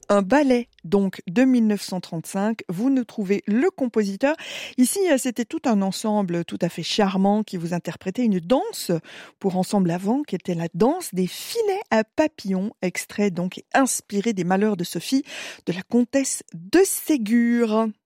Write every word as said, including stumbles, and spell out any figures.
Un ballet, donc, de mille neuf cent trente-cinq. Vous nous trouvez le compositeur. Ici, euh, c'était tout un ensemble tout à fait charmant qui vous interprétait une danse pour ensemble avant, qui était la danse des filets à papillons, extrait donc inspiré des malheurs de Sophie de la comtesse de Ségur.